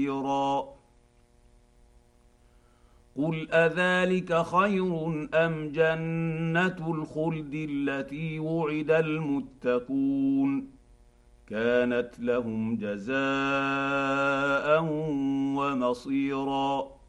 قل اذلك خير ام جنه الخلد التي وعد المتقون كانت لهم جزاء ومصيرا